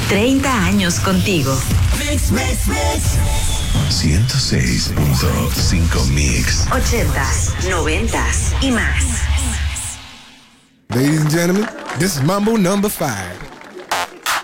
30 años contigo. Mix, mix, mix. 106.5 Mix. 80s, 90s y más. Ladies and gentlemen, this is Mambo number 5.